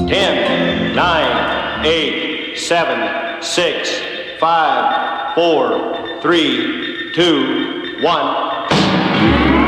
10, 9, 8, 7, 6, 5, 4, 3, 2, 1.